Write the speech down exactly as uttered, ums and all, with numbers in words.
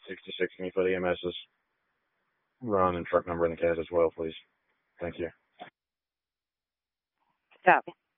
sixty-six. Can you put E M S's run and truck number in the C A D as well, please? Thank you. Copy.